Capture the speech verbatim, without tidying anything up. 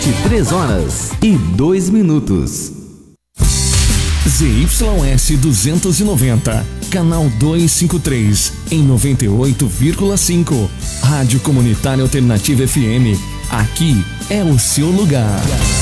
vinte e três horas e dois minutos. Z Y S duzentos e noventa, canal duzentos e cinquenta e três, em noventa e oito vírgula cinco. Rádio Comunitária Alternativa F M. Aqui é o seu lugar.